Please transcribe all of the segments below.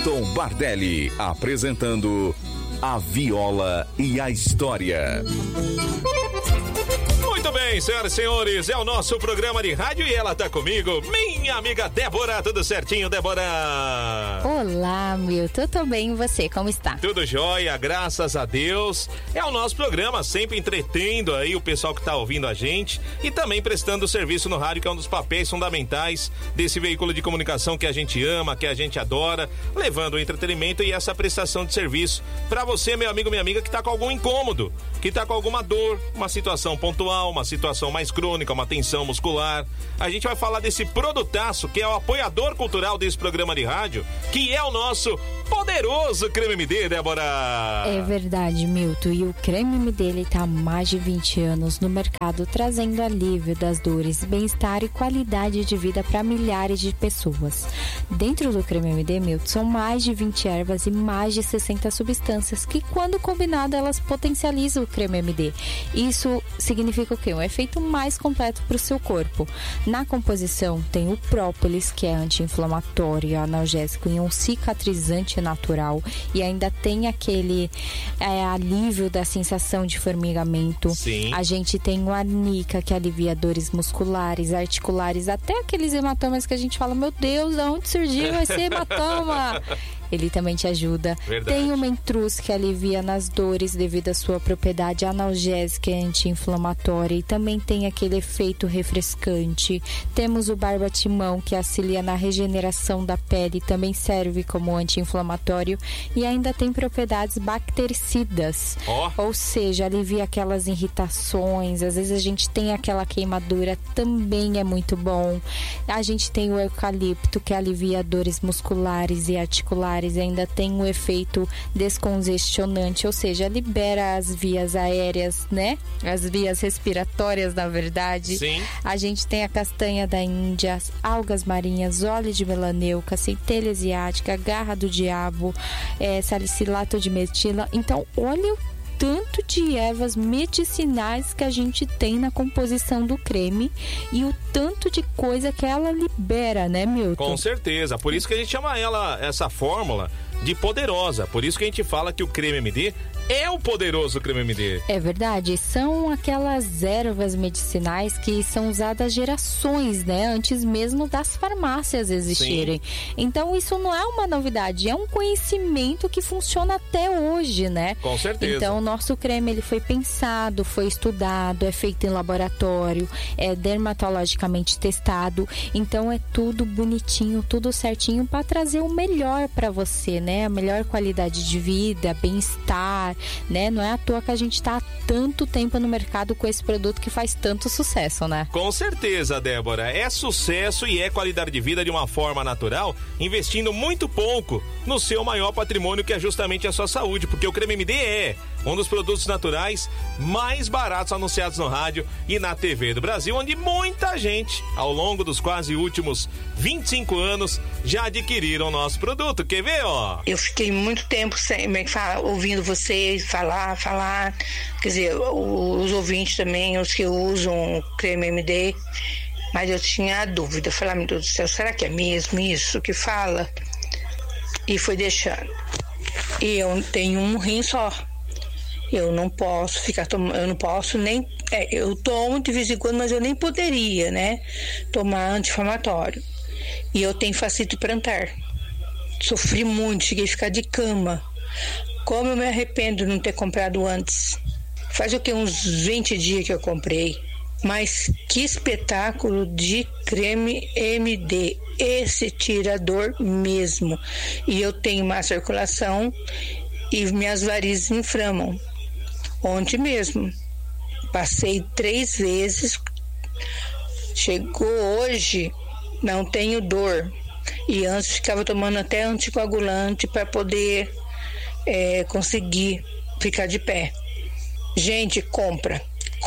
Milton Bardelli, apresentando A Viola e a História. Muito bem, senhoras e senhores, é o nosso programa de rádio e ela tá comigo, minha amiga Débora. Tudo certinho, Débora? Olá, Milton, tô bem, e você, como está? Tudo jóia, graças a Deus. É o nosso programa, sempre entretendo aí o pessoal que tá ouvindo a gente e também prestando serviço no rádio, que é um dos papéis fundamentais desse veículo de comunicação que a gente ama, que a gente adora, levando o entretenimento e essa prestação de serviço pra você, meu amigo, minha amiga, que tá com algum incômodo, que tá com alguma dor, uma situação pontual, uma situação mais crônica, uma tensão muscular. A gente vai falar desse produtaço que é o apoiador cultural desse programa de rádio, que é o nosso poderoso Creme MD, Débora. É verdade, Milton, e o Creme MD, ele tá há mais de 20 anos no mercado, trazendo alívio das dores, bem-estar e qualidade de vida para milhares de pessoas. Dentro do Creme MD, Milton, são mais de 20 ervas e mais de 60 substâncias que, quando combinadas, elas potencializam o Creme MD. Isso significa o quê? Um efeito mais completo para o seu corpo. Na composição tem o própolis, que é anti-inflamatório, analgésico e um cicatrizante natural, e ainda tem aquele alívio da sensação de formigamento. Sim. A gente tem o arnica, que alivia dores musculares, articulares, até aqueles hematomas que a gente fala, meu Deus, de onde surgiu esse hematoma? Ele também te ajuda. Verdade. Tem o mentruz, que alivia nas dores devido à sua propriedade analgésica e anti-inflamatória, e também tem aquele efeito refrescante. Temos o barbatimão, que auxilia na regeneração da pele, também serve como anti-inflamatório e ainda tem propriedades bactericidas. Ou seja, alivia aquelas irritações, às vezes a gente tem aquela queimadura, também é muito bom. A gente tem o eucalipto, que alivia dores musculares e articulares, e ainda tem um efeito descongestionante, ou seja, libera as vias aéreas, né? As vias respiratórias, na verdade. Sim. A gente tem a castanha da Índia, algas marinhas, óleo de melaneuca, centelha asiática, garra do diabo, salicilato de metila. Então, olha o tanto de ervas medicinais que a gente tem na composição do creme e o tanto de coisa que ela libera, né, Milton? Com certeza, por isso que a gente chama essa fórmula de poderosa, por isso que a gente fala que o Creme MD é o poderoso Creme MD. É verdade, são aquelas ervas medicinais que são usadas gerações, né, antes mesmo das farmácias existirem. Sim. Então isso não é uma novidade, é um conhecimento que funciona até hoje, né? Com certeza. Então o nosso creme, ele foi pensado, foi estudado, é feito em laboratório, é dermatologicamente testado, então é tudo bonitinho, tudo certinho para trazer o melhor para você, né? A melhor qualidade de vida, bem-estar, né? Não é à toa que a gente tá há tanto tempo no mercado com esse produto que faz tanto sucesso, né? Com certeza, Débora. É sucesso e é qualidade de vida de uma forma natural, investindo muito pouco no seu maior patrimônio, que é justamente a sua saúde, porque o Creme MD é um dos produtos naturais mais baratos anunciados no rádio e na TV do Brasil, onde muita gente, ao longo dos quase últimos 25 anos, já adquiriram o nosso produto. Quer ver, ó? Eu fiquei muito tempo ouvindo vocês falar, quer dizer, os ouvintes também, os que usam o Creme MD, mas eu tinha a dúvida, falei, meu Deus do céu, será que é mesmo isso que fala? E foi deixando. E eu tenho um rim só. Eu não posso ficar tomando, eu não posso nem, eu tomo de vez em quando, mas eu nem poderia, né, tomar anti-inflamatório. E eu tenho fascite plantar. Sofri muito, cheguei a ficar de cama. Como eu me arrependo de não ter comprado antes. Faz o que, uns 20 dias que eu comprei. Mas que espetáculo de Creme MD. Esse tirador mesmo. E eu tenho má circulação e minhas varizes inflamam. Ontem mesmo. Passei 3 vezes. Chegou hoje, não tenho dor. E antes ficava tomando até anticoagulante para poder conseguir ficar de pé. Gente, compra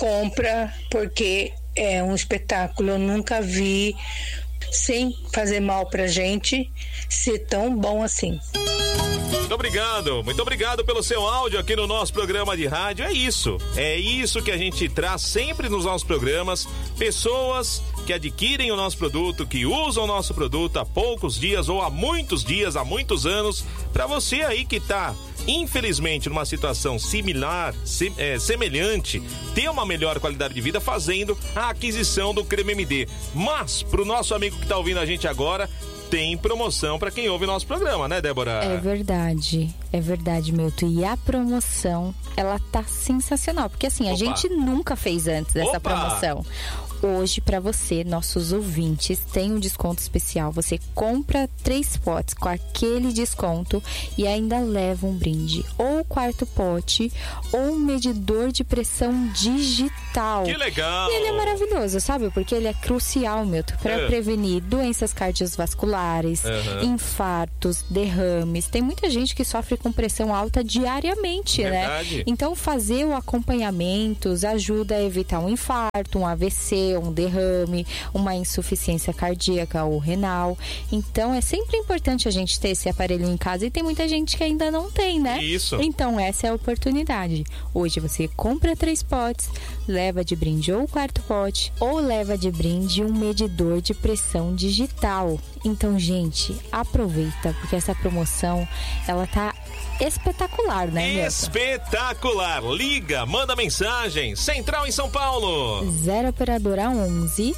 porque é um espetáculo. Eu nunca vi, sem fazer mal pra gente, ser tão bom assim. Muito Muito obrigado pelo seu áudio aqui no nosso programa de rádio. É isso que a gente traz sempre nos nossos programas, pessoas que adquirem o nosso produto, que usam o nosso produto há poucos dias ou há muitos dias, há muitos anos, para você aí que tá infelizmente numa situação similar, semelhante, ter uma melhor qualidade de vida fazendo a aquisição do Creme MD. Mas pro nosso amigo que tá ouvindo a gente agora, tem promoção para quem ouve o nosso programa, né, Débora? É verdade, Milton. E a promoção, ela tá sensacional, porque assim, a gente nunca fez antes dessa promoção. Hoje, para você, nossos ouvintes, tem um desconto especial. Você compra 3 potes com aquele desconto e ainda leva um brinde. Ou 4 pote, ou um medidor de pressão digital. Que legal! E ele é maravilhoso, sabe? Porque ele é crucial, Milton, para prevenir doenças cardiovasculares, infartos, derrames. Tem muita gente que sofre com pressão alta diariamente, né? Então, fazer o acompanhamento ajuda a evitar um infarto, um AVC, um derrame, uma insuficiência cardíaca ou renal. Então é sempre importante a gente ter esse aparelho em casa e tem muita gente que ainda não tem, né? Isso. Então essa é a oportunidade. Hoje você compra 3 potes, leva de brinde ou 4 pote, ou leva de brinde um medidor de pressão digital. Então, gente, aproveita, porque essa promoção, ela tá espetacular, né, Milton? Espetacular! Liga, manda mensagem. Central em São Paulo. 0 operadora 11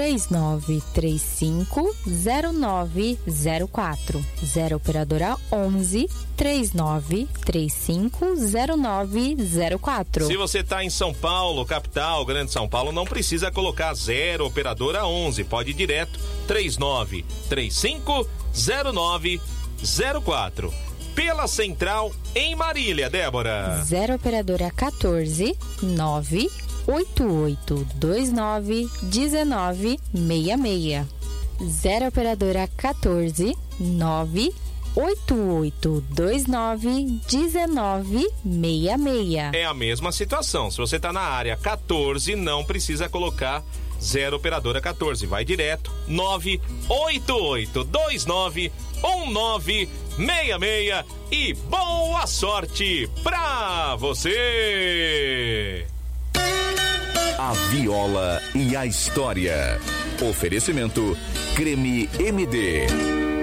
3935 0904. 0 operadora 11 3935 0904. Se você tá em São Paulo, capital, Grande São Paulo, não precisa colocar 0 operadora 11, pode ir direto 3935 0904. Pela Central em Marília, Débora. 0 operadora 14 98829 1966. 0 operadora 14 98829 1966. É a mesma situação. Se você tá na área 14, não precisa colocar 0 operadora 14, vai direto 98829 1966 e boa sorte pra você! A Viola e a História. Oferecimento Creme MD.